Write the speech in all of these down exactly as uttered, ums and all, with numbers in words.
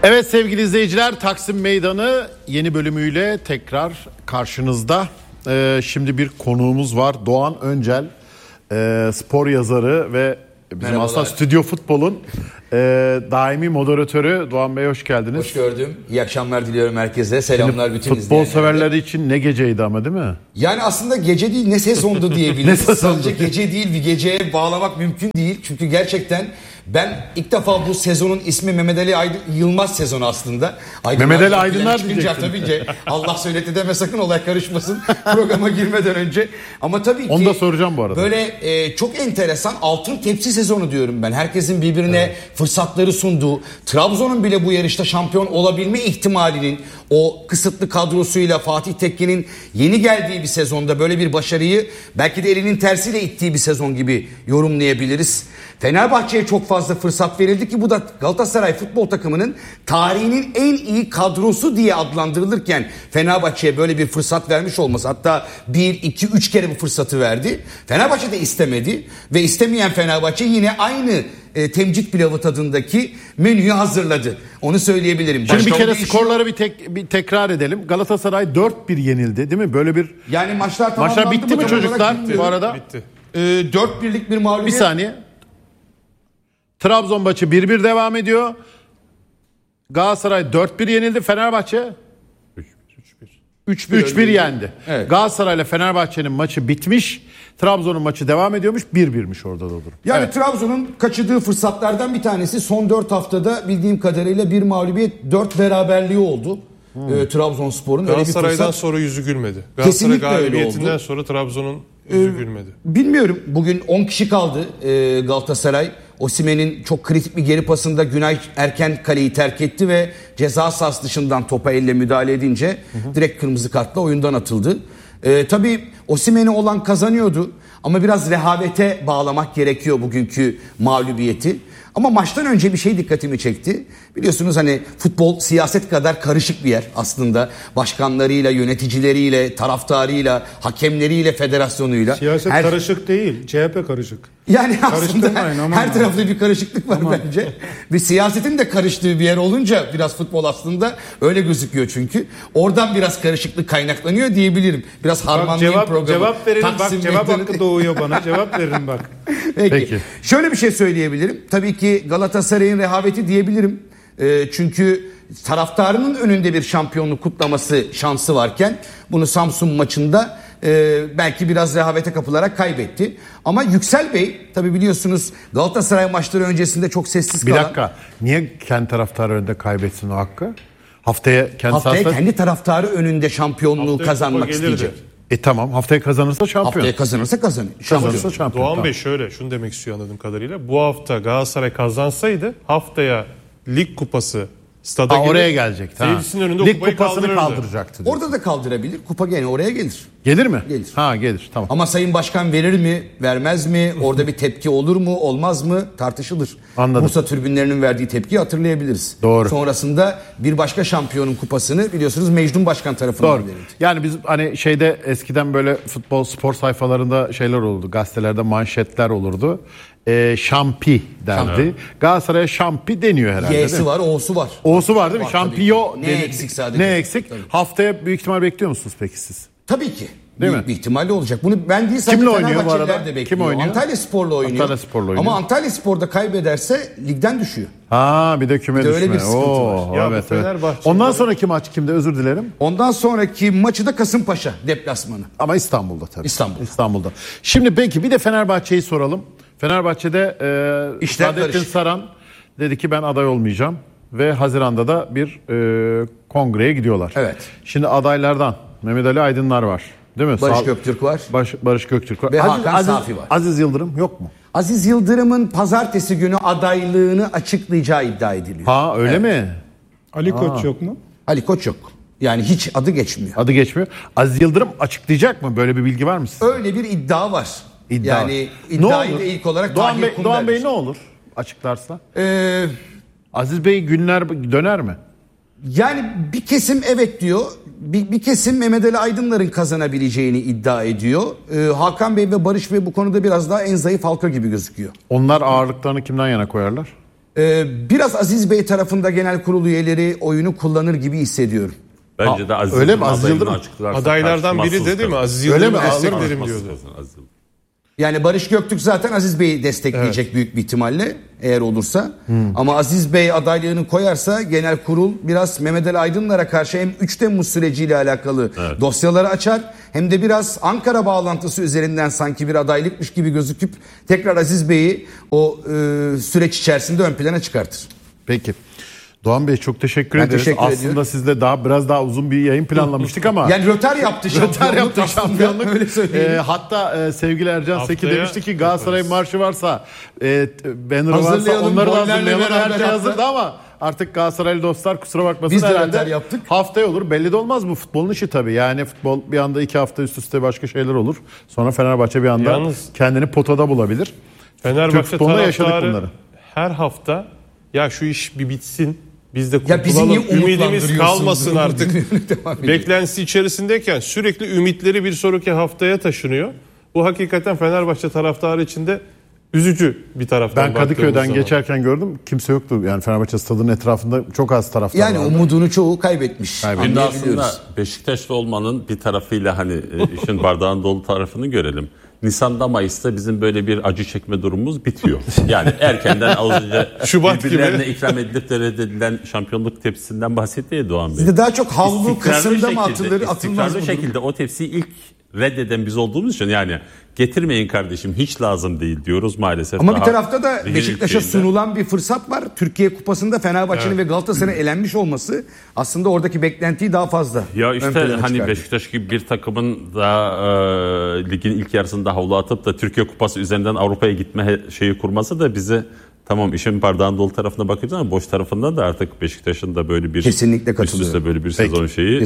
Evet sevgili izleyiciler, Taksim Meydanı yeni bölümüyle tekrar karşınızda. Ee, şimdi bir konuğumuz var. Doğan Öncel, e, spor yazarı ve bizim Merhabalar. aslında Stüdyo Futbol'un e, daimi moderatörü. Doğan Bey hoş geldiniz. Hoş gördüm. İyi akşamlar diliyorum herkese. Selamlar Şimdi bütün futbol izleyenlere. severler için ne geceydi ama, değil mi? Yani aslında gece değil, ne sezondu diyebiliriz. Ne sezondu? Sadece gece değil, bir geceye bağlamak mümkün değil. Çünkü gerçekten ben ilk defa bu sezonun ismi Mehmet Ali Aydın, Yılmaz sezonu aslında. Aydınlar, Mehmet Ali Aydınlar çıkınca tabii ki Allah söyletti deme, sakın olay karışmasın programa girmeden önce. Ama tabii ki Onu da soracağım bu arada. Böyle e, çok enteresan altın tepsi sezonu diyorum ben. Herkesin birbirine evet. fırsatları sunduğu, Trabzon'un bile bu yarışta şampiyon olabilme ihtimalinin o kısıtlı kadrosuyla Fatih Tekke'nin yeni geldiği bir sezonda böyle bir başarıyı belki de elinin tersiyle ittiği bir sezon gibi yorumlayabiliriz. Fenerbahçe'ye çok fazla fırsat verildi ki bu da Galatasaray futbol takımının tarihinin en iyi kadrosu diye adlandırılırken Fenerbahçe'ye böyle bir fırsat vermiş olması, hatta bir, iki, üç kere bu fırsatı verdi. Fenerbahçe de istemedi ve istemeyen Fenerbahçe yine aynı e, temcit pilavı tadındaki menüyü hazırladı. Onu söyleyebilirim. Şimdi Başka bir kere işi... skorları bir, tek, bir tekrar edelim. Galatasaray dört bir yenildi, değil mi? Böyle bir Yani maçlar tamamlandı. Maçlar bitti mi çocuklar bitti. bu arada? Bitti. E, dört birlik bir mağlubiyet. Bir saniye. Trabzon maçı bir bir devam ediyor. Galatasaray dört bir yenildi. Fenerbahçe üç bir yendi. Evet. Galatasaray ile Fenerbahçe'nin maçı bitmiş. Trabzon'un maçı devam ediyormuş. bir birmiş orada da durum. Yani Evet. Trabzon'un kaçırdığı fırsatlardan bir tanesi son dört haftada bildiğim kadarıyla bir mağlubiyet, dört beraberliği oldu. Hmm. Ee, Trabzonspor'un öyle bir Galatasaray'dan fırsat. sonra yüzü gülmedi. Galatasaray Kesinlikle öyle galibiyetinden oldu. sonra Trabzon'un yüzü Ee, gülmedi. Bilmiyorum. Bugün on kişi kaldı e, Galatasaray. Osimhen'in çok kritik bir geri pasında Günay erken kaleyi terk etti ve ceza sahası dışından topa elle müdahale edince hı hı. direkt kırmızı kartla oyundan atıldı. E, tabii Osimhen'e olan kazanıyordu ama biraz rehavete bağlamak gerekiyor bugünkü mağlubiyeti. Ama maçtan önce bir şey dikkatimi çekti. Biliyorsunuz hani futbol siyaset kadar karışık bir yer aslında. Başkanlarıyla, yöneticileriyle, taraftarıyla, hakemleriyle, federasyonuyla. Siyaset her... karışık değil, C H P karışık. Yani aslında her, aman her tarafta bir karışıklık var aman. bence. Bir siyasetin de karıştığı bir yer olunca biraz futbol aslında öyle gözüküyor çünkü. Oradan biraz karışıklık kaynaklanıyor diyebilirim. Biraz harmanlayayım cevap, programı. Cevap verin Taksim bak, cevap meydanı... hakkı doğuyor bana. Cevap verin bak. Peki. Peki. Şöyle bir şey söyleyebilirim. Tabii ki Galatasaray'ın rehaveti diyebilirim. E, çünkü taraftarının önünde bir şampiyonluk kutlaması şansı varken bunu Samsun maçında e, belki biraz rehavete kapılarak kaybetti. Ama Yüksel Bey tabii biliyorsunuz Galatasaray maçları öncesinde çok sessiz Bir kalan. dakika. Niye kendi taraftarı önünde kaybetsin o hakkı? Haftaya kendi Haftaya sahasında... kendi taraftarı önünde şampiyonluğu Haftaya kazanmak kupa gelirdi. isteyecek. E tamam, haftaya kazanırsa şampiyon. Haftaya kazanırsa kazanır. Kazanırsa şampiyon. Doğan Tamam. Bey şöyle şunu demek istiyor anladığım kadarıyla. Bu hafta Galatasaray kazansaydı haftaya lig kupası stada Ha, gelir. oraya gelecek. Tamam. Seyircisinin önünde Lig kupayı kupasını kaldırırdı. kaldıracaktı. diyor. Orada da kaldırabilir. Kupa gene oraya gelir. Gelir mi? Gelir. Ha gelir. Tamam. Ama Sayın Başkan verir mi, vermez mi? Orada bir tepki olur mu, olmaz mı? Tartışılır. Anladım. Bursa tribünlerinin verdiği tepkiyi hatırlayabiliriz. Doğru. Sonrasında bir başka şampiyonun kupasını biliyorsunuz Mecnun Başkan tarafından Doğru. verildi. Yani biz hani şeyde eskiden böyle futbol spor sayfalarında şeyler olurdu. Gazetelerde manşetler olurdu. Ee, şampi derdi. Şampi. Galatasaray'a şampi deniyor herhalde. değil Y'si mi? var, O'su var. O'su var değil mi? Var Şampiyo. tabii ki. Ne dedi- eksik sadece? Ne eksik? Tabii. Haftaya büyük ihtimal bekliyor musunuz peki siz? Tabii ki. Değil Büyük mi? bir ihtimalle olacak. Bunu ben değil sadece Kimle oynuyor bu Fenerbahçeliler arada? de bekliyor. Kim oynuyor? Antalya Spor'la oynuyor. Antalya Spor'la oynuyor. Ama Antalya Spor'da kaybederse ligden düşüyor. Ha bir de küme Bir de düşme. öyle bir sıkıntı Oo, var. Ya bu evet, evet. Fenerbahçe- Ondan sonraki maç kimde? Özür dilerim. Ondan sonraki maçı da Kasımpaşa deplasmanı. Ama İstanbul'da tabii. İstanbul'da. İstanbul'da. Şimdi peki bir de Fenerbahçe'yi soralım. Fenerbahçe'de e, İşler Saadettin karışık. Saran dedi ki ben aday olmayacağım. Ve Haziran'da da bir e, kongreye gidiyorlar. Evet. Şimdi adaylardan Mehmet Ali Aydınlar var. Değil mi? Barış Sağ- Göktürk var. Baş- Barış Göktürk var. Ve Aziz, Hakan Aziz, Safi var. Aziz Yıldırım yok mu? Aziz Yıldırım'ın pazartesi günü adaylığını açıklayacağı iddia ediliyor. Ha öyle mi? Ali Koç yok mu? Ali Koç yok. Yani hiç adı geçmiyor. Adı geçmiyor. Aziz Yıldırım açıklayacak mı? Böyle bir bilgi var mı sizin? Öyle bir iddia var. İddia yani var. iddiayı Ne olur? da ilk olarak Doğan Tahir Bey, Kum Doğan Bey vermiş. ne olur açıklarsa? Ee, Aziz Bey günler döner mi? Yani bir kesim evet diyor. Bir, bir kesim Mehmet Ali Aydınlar'ın kazanabileceğini iddia ediyor. Ee, Hakan Bey ve Barış Bey bu konuda biraz daha en zayıf halka gibi gözüküyor. Onlar ağırlıklarını kimden yana koyarlar? Ee, biraz Aziz Bey tarafında genel kurul üyeleri oyunu kullanır gibi hissediyorum. Bence de Aziz öyle mi? Yıldırım Aziz Yıldırım açıklarsa adaylardan biri tartışmasız de değil mi? kalır. Aziz Öyle Yıldırım'ı mi? desteklerim diyordu. Tartışmasız Aziz Yıldırım. Yani Barış Göktürk zaten Aziz Bey'i destekleyecek evet. büyük bir ihtimalle eğer olursa. Hmm. Ama Aziz Bey adaylığını koyarsa genel kurul biraz Mehmet Ali Aydınlar'a karşı hem üç Temmuz süreciyle alakalı evet. dosyaları açar hem de biraz Ankara bağlantısı üzerinden sanki bir adaylıkmış gibi gözüküp tekrar Aziz Bey'i o e, süreç içerisinde ön plana çıkartır. Peki. Doğan Bey çok teşekkür ben ederiz. Teşekkür aslında ediyorum. Sizle daha biraz daha uzun bir yayın planlamıştık ama. Yani röter yaptı şampiyonluk. Röter yaptı şampiyonluk. Öyle söyleyeyim. E, hatta e, sevgili Ercan Haftaya Seki demişti ki Galatasaray marşı varsa e, banner varsa onları da hazırlayalım. Her şey hazırdı ama artık Galatasaraylı dostlar kusura bakmasın. Biz de herhalde röter yaptık. Haftaya olur. Belli de olmaz bu futbolun işi tabii. Yani futbol bir anda iki hafta üst üste başka şeyler olur. Sonra Fenerbahçe bir anda Yalnız, kendini potada bulabilir. Fenerbahçe taraftarı her hafta ya şu iş bir bitsin. Biz de kurtulalım, ümidimiz kalmasın artık. Beklentisi içerisindeyken sürekli ümitleri bir sonraki haftaya taşınıyor. Bu hakikaten Fenerbahçe taraftarı için de üzücü bir taraftan. Ben Kadıköy'den geçerken gördüm. Kimse yoktu. Yani Fenerbahçe stadının etrafında çok az taraftar yani vardı. Yani umudunu çoğu kaybetmiş. Şimdi aslında Beşiktaşlı olmanın bir tarafıyla hani işin bardağın dolu tarafını görelim. Nisan'da Mayıs'ta bizim böyle bir acı çekme durumumuz bitiyor. Yani erkenden az önce Şubat birbirlerine gibi. ikram edilip de reddedilen şampiyonluk tepsisinden bahsetti ya Doğan Bey. Sizde daha çok havlu kısımda şekilde, mı atılır atılmaz mı? şekilde o tepsiyi ilk reddeden biz olduğumuz için yani getirmeyin kardeşim hiç lazım değil diyoruz maalesef. Ama bir tarafta da Beşiktaş'a sunulan bir fırsat var. Türkiye Kupası'nda Fenerbahçe'nin evet. ve Galatasaray'ın elenmiş olması aslında oradaki beklentiyi daha fazla. Ya işte hani çıkardı. Beşiktaş gibi bir takımın da e, ligin ilk yarısında havlu atıp da Türkiye Kupası üzerinden Avrupa'ya gitme şeyi kurması da bize tamam işin bardağın dolu tarafına bakıyoruz ama boş tarafından da artık Beşiktaş'ın da böyle bir kesinlikle katılıyorum. Üst üste böyle bir sezon Peki. şeyi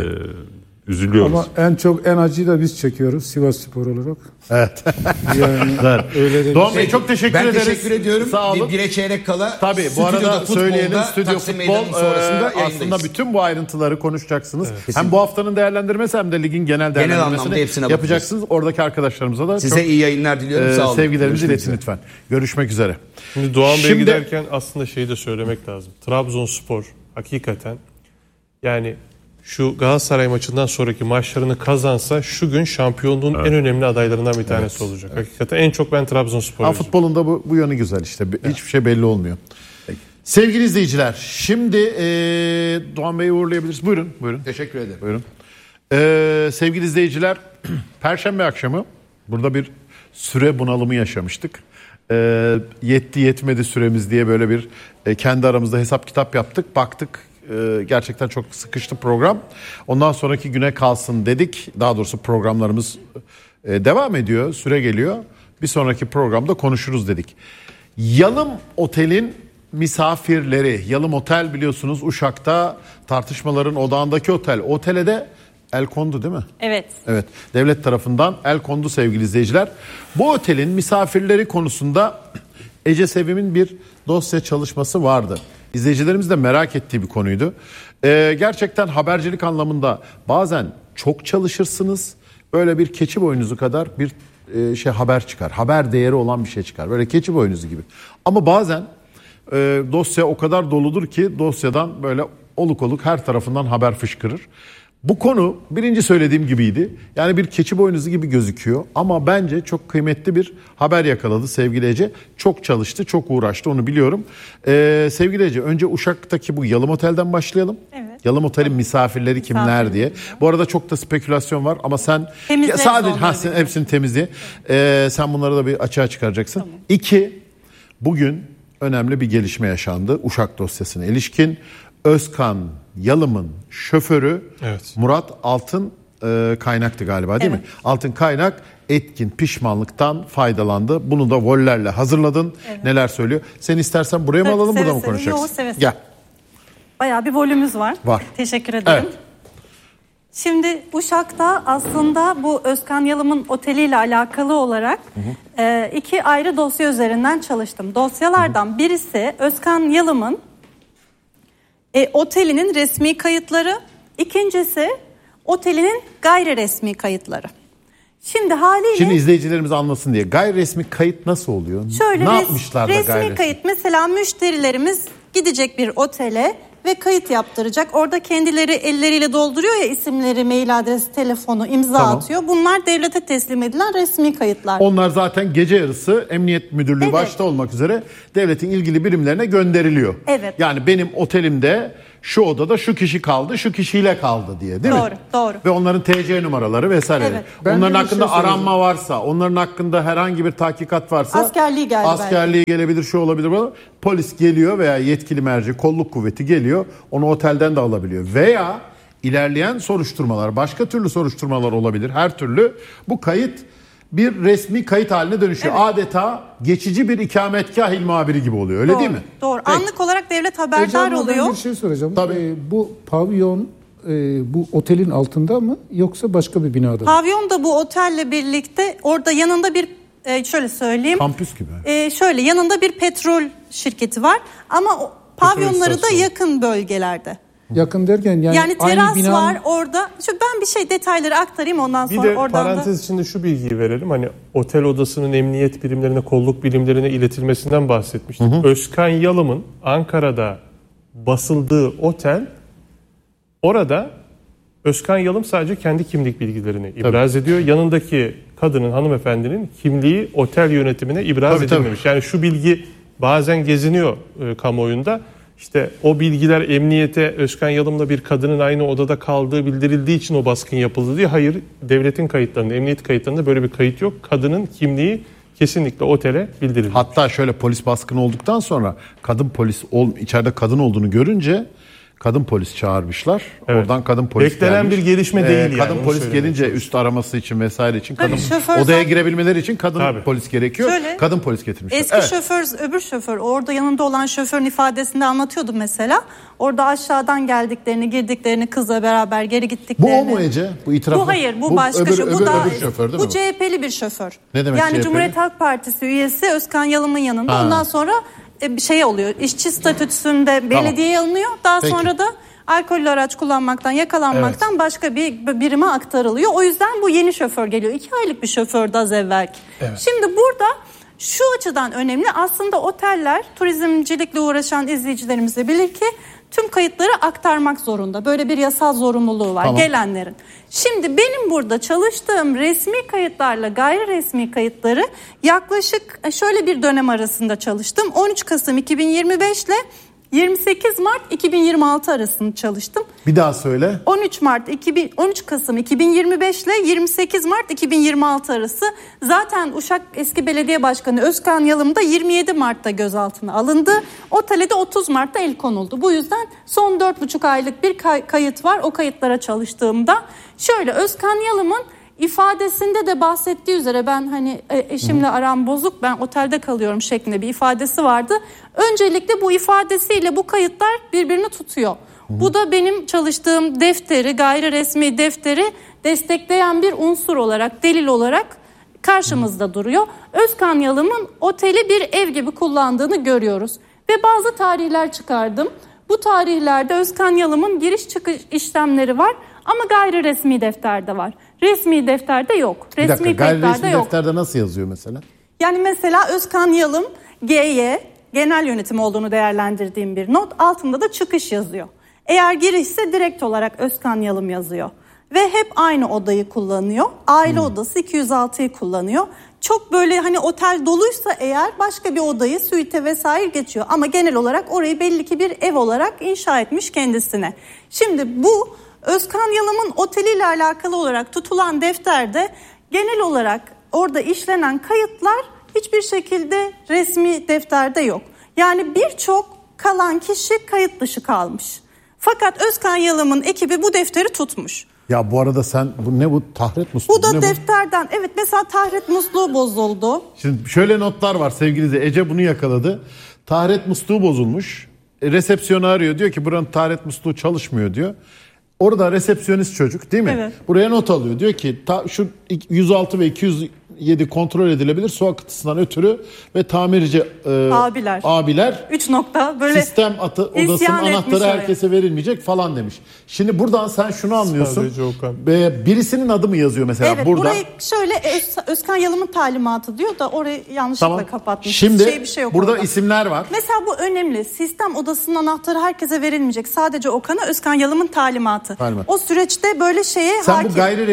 e, üzülüyoruz. Ama en çok en acıyı da biz çekiyoruz Sivasspor olarak. Evet. Yani öyle de Doğan Bey çok teşekkür ben ederiz. Ben teşekkür ediyorum. Sağ olun. Bir bire çeyrek kala. Tabii bu arada söyleyelim stüdyo futbol e, aslında bütün bu ayrıntıları konuşacaksınız. Evet. Hem bu haftanın değerlendirmesi hem de ligin genel değerlendirmesini genel yapacaksınız. Oradaki arkadaşlarımıza da size çok, iyi yayınlar diliyorum. E, Sağ olun. Sevgilerinizi iletin lütfen. Görüşmek üzere. Şimdi Doğan Bey'e giderken aslında şeyi de söylemek lazım. Trabzonspor hakikaten yani şu Galatasaray maçından sonraki maçlarını kazansa şu gün şampiyonluğun evet. en önemli adaylarından bir tanesi evet. olacak. Evet. Hakikaten en çok ben Trabzonspor'u izliyorum. Futbolun da bu, bu yönü güzel işte. Evet. Hiçbir şey belli olmuyor. Peki. Sevgili izleyiciler, şimdi e, Doğan Bey'i uğurlayabiliriz. Buyurun, buyurun. Teşekkür ederim. Buyurun. E, sevgili izleyiciler, Perşembe akşamı burada bir süre bunalımı yaşamıştık. E, yetti yetmedi süremiz diye böyle bir e, kendi aramızda hesap kitap yaptık. Baktık e, gerçekten çok sıkıştı program. Ondan sonraki güne kalsın dedik. Daha doğrusu programlarımız e, devam ediyor. Süre geliyor. Bir sonraki programda konuşuruz dedik. Yalım Otel'in misafirleri. Yalım Otel biliyorsunuz Uşak'ta tartışmaların odağındaki otel. Otele de el kondu değil mi? Evet. Evet. Devlet tarafından el kondu sevgili izleyiciler. Bu otelin misafirleri konusunda Ece Sevim'in bir dosya çalışması vardı. İzleyicilerimiz de merak ettiği bir konuydu. Ee, gerçekten habercilik anlamında bazen çok çalışırsınız. Böyle bir keçi boynuzu kadar bir e, şey haber çıkar. Haber değeri olan bir şey çıkar. Böyle keçi boynuzu gibi. Ama bazen e, dosya o kadar doludur ki dosyadan böyle oluk oluk her tarafından haber fışkırır. Bu konu birinci söylediğim gibiydi. Yani bir keçi boynuzu gibi gözüküyor. Ama bence çok kıymetli bir haber yakaladı sevgili Ece. Çok çalıştı, çok uğraştı, onu biliyorum. Ee, sevgili Ece, önce Uşak'taki bu Yalım Otel'den başlayalım. Evet. Yalım Otel'in misafirleri kimler Misafir diye. Bu arada çok da spekülasyon var ama sen ya sadece ha, sen hepsini temizle. Ee, sen bunları da bir açığa çıkaracaksın. Tamam. İki, bugün önemli bir gelişme yaşandı Uşak dosyasına ilişkin. Özkan Yalım'ın şoförü evet. Murat Altın e, Kaynak'tı galiba değil evet. mi? Altın Kaynak etkin pişmanlıktan faydalandı. Bunu da vollerle hazırladın. Evet. Neler söylüyor? Sen istersen buraya mı alalım seve, burada mı konuşacaksın? Yok seve seve. Gel. Bayağı bir volümümüz var. Var. Teşekkür ederim. Evet. Şimdi Uşak'ta aslında bu Özkan Yalım'ın oteliyle alakalı olarak hı hı. E, iki ayrı dosya üzerinden çalıştım. Dosyalardan hı hı. birisi Özkan Yalım'ın E, otelinin resmi kayıtları, ikincisi otelinin gayri resmi kayıtları. Şimdi haliyle... Şimdi izleyicilerimiz anlasın diye gayri resmi kayıt nasıl oluyor? Şöyle ne res, yapmışlar da resmi gayri resmi? kayıt mesela müşterilerimiz gidecek bir otele ve kayıt yaptıracak. Orada kendileri elleriyle dolduruyor ya isimleri, mail adresi, telefonu, imza Tamam. atıyor. Bunlar devlete teslim edilen resmi kayıtlar. Onlar zaten gece yarısı Emniyet Müdürlüğü Evet. başta olmak üzere devletin ilgili birimlerine gönderiliyor. Evet. Yani benim otelimde şu odada şu kişi kaldı, şu kişiyle kaldı diye, değil Doğru, mi? doğru. Ve onların T C numaraları vesaire. Evet. Ben Onların de bir hakkında şey söyleyeceğim. aranma varsa, onların hakkında herhangi bir tahkikat varsa Askerliği geldi askerliği gelebilir, şu olabilir. Bu. Polis geliyor veya yetkili merci, kolluk kuvveti geliyor. Onu otelden de alabiliyor. Veya ilerleyen soruşturmalar, başka türlü soruşturmalar olabilir. Her türlü bu kayıt bir resmi kayıt haline dönüşüyor. Evet. Adeta geçici bir ikametgah il muhabiri gibi oluyor. Öyle Doğru, değil mi? Doğru. Peki. Anlık olarak devlet Ece haberdar abla, ben oluyor. bir şey soracağım. Tabii. Ee, bu pavyon e, bu otelin altında mı yoksa başka bir binada mı? Pavyon da bu otelle birlikte orada yanında bir e, şöyle söyleyeyim. Kampüs gibi. E, şöyle yanında bir petrol şirketi var ama o, pavyonları da istasyonu. yakın bölgelerde. Yakın derken yani, Yani aynı teras binanın- var orada. Şu ben bir şey detayları aktarayım ondan Bir sonra de oradan parantez da. içinde şu bilgiyi verelim. Hani otel odasının emniyet birimlerine, kolluk birimlerine iletilmesinden bahsetmiştik. Özkan Yalım'ın Ankara'da basıldığı otel, orada Özkan Yalım sadece kendi kimlik bilgilerini ibraz ediyor. Yanındaki kadının, hanımefendinin kimliği otel yönetimine ibraz Tabii, edilmemiş. Yani şu bilgi bazen geziniyor e, kamuoyunda. İşte o bilgiler emniyete Özkan Yalım'la bir kadının aynı odada kaldığı bildirildiği için o baskın yapıldı diye. Hayır, devletin kayıtlarında, emniyet kayıtlarında böyle bir kayıt yok. Kadının kimliği kesinlikle otele bildirildi. Hatta şöyle polis baskını olduktan sonra kadın polis ol, içeride kadın olduğunu görünce kadın polis çağırmışlar. Evet. Oradan kadın polis Beklenen gelmiş. bir gelişme değil yani, Kadın onu polis söylemeye gelince üst araması için vesaire için Tabii, kadın şoför odaya zaten- girebilmeleri için kadın Tabii. polis gerekiyor. Şöyle, kadın polis getirmişler. Eski Evet. şoför, öbür şoför orada yanında olan şoförün ifadesinde anlatıyordu mesela. Orada aşağıdan geldiklerini, girdiklerini, kızla beraber geri Bu gittiklerini. o mu Ece? Bu itiraf. Bu hayır, bu, başka öbür, şu. Bu öbür, da öbür şoför değil bu mi? C H P'li bir şoför. Ne demek yani C H P'li? Cumhuriyet Halk Partisi üyesi Özkan Yalım'ın yanında. Ha. Ondan sonra e, bir şey oluyor. İşçi statüsünde belediyeye alınıyor. Daha Peki. sonra da alkollü araç kullanmaktan, yakalanmaktan başka bir birime aktarılıyor. O yüzden bu yeni şoför geliyor. İki aylık bir şofördü az evvelki. Şimdi burada şu açıdan önemli. Aslında oteller turizmcilikle uğraşan izleyicilerimiz de bilir ki tüm kayıtları aktarmak zorunda. Böyle bir yasal zorunluluğu var Tamam. gelenlerin. Şimdi benim burada çalıştığım resmi kayıtlarla gayri resmi kayıtları yaklaşık şöyle bir dönem arasında çalıştım. on üç Kasım iki bin yirmi beş ile yirmi sekiz Mart iki bin yirmi altı arasında çalıştım. Bir daha söyle. on üç Mart iki bin on üç Kasım iki bin yirmi beş ile yirmi sekiz Mart iki bin yirmi altı arası. Zaten Uşak eski belediye başkanı Özkan Yalım da yirmi yedi Mart'ta gözaltına alındı. Otele de otuz Mart'ta el konuldu. Bu yüzden son dört buçuk aylık bir kay- kayıt var. O kayıtlara çalıştığımda şöyle Özkan Yalım'ın ifadesinde de bahsettiği üzere ben hani eşimle aram bozuk, ben otelde kalıyorum şeklinde bir ifadesi vardı. Öncelikle bu ifadesiyle bu kayıtlar birbirini tutuyor. Bu da benim çalıştığım defteri, gayri resmi defteri destekleyen bir unsur olarak, delil olarak karşımızda duruyor. Özkan Yalım'ın oteli bir ev gibi kullandığını görüyoruz. Ve bazı tarihler çıkardım. Bu tarihlerde Özkan Yalım'ın giriş çıkış işlemleri var ama gayri resmi defterde var. Resmi defterde yok. Bir dakika, Resmi gayri kayıtlarda resmi yok. defterde nasıl yazıyor mesela? Yani mesela Özkan Yalım G Y genel yönetim olduğunu değerlendirdiğim bir not, altında da çıkış yazıyor. Eğer girişse direkt olarak Özkan Yalım yazıyor. Ve hep aynı odayı kullanıyor. Aile hmm. odası iki yüz altıyı kullanıyor. Çok böyle hani otel doluysa eğer başka bir odayı suite vesaire geçiyor. Ama genel olarak orayı belli ki bir ev olarak inşa etmiş kendisine. Şimdi bu Özkan Yalım'ın oteliyle alakalı olarak tutulan defterde genel olarak orada işlenen kayıtlar hiçbir şekilde resmi defterde yok. Yani birçok kalan kişi kayıt dışı kalmış. Fakat Özkan Yalım'ın ekibi bu defteri tutmuş. Ya bu arada sen bu ne bu tahret musluğu? Bu da ne defterden evet mesela tahret musluğu bozuldu. Şimdi şöyle notlar var sevgili de Ece bunu yakaladı. Tahret musluğu bozulmuş. E, resepsiyonu arıyor, diyor ki buranın tahret musluğu çalışmıyor diyor. Orada resepsiyonist çocuk değil mi? Evet. Buraya not alıyor. Diyor ki ta, şu yüz altı ve iki yüz yedi kontrol edilebilir su akıntısından ötürü ve tamirci e, abiler. abiler üç nokta böyle sistem atı, odasının anahtarı herkese verilmeyecek falan demiş. Şimdi buradan sen şunu anlıyorsun. E, birisinin adı mı yazıyor mesela evet, burada? Evet, burayı şöyle Öz, Özkan Yalım'ın talimatı diyor da orayı yanlışlıkla tamam. kapatmış. Şimdi şey, bir şey yok burada orada. isimler var. Mesela bu önemli. Sistem odasının anahtarı herkese verilmeyecek. Sadece Okan'a Özkan Yalım'ın talimatı. Talimat. O süreçte böyle şeye sen hakim. bu gayri